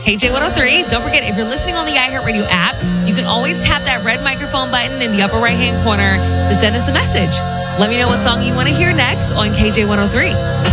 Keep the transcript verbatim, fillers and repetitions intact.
K J one oh three. Don't forget, if you're listening on the iHeartRadio app, you can always tap that red microphone button in the upper right-hand corner to send us a message. Let me know what song you want to hear next on K J one oh three.